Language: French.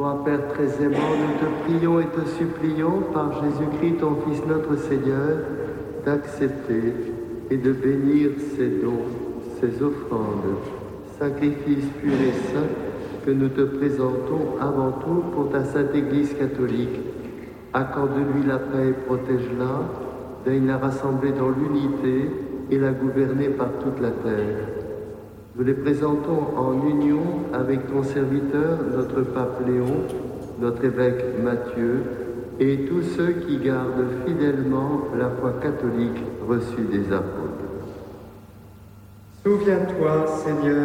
Toi, Père très aimant, nous te prions et te supplions, par Jésus-Christ, ton Fils notre Seigneur, d'accepter et de bénir ces dons, ces offrandes, sacrifices purs et saints que nous te présentons avant tout pour ta Sainte Église catholique. Accorde-lui la paix et protège-la, daigne la rassembler dans l'unité et la gouverner par toute la terre. Nous les présentons en union avec ton serviteur, notre pape Léon, notre évêque Matthieu, et tous ceux qui gardent fidèlement la foi catholique reçue des apôtres. Souviens-toi, Seigneur,